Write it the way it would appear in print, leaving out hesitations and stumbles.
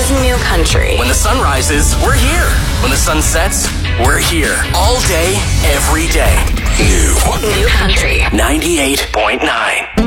is New Country. When the sun rises, we're here. When the sun sets, we're here. All day, every day. New Country. 98.9.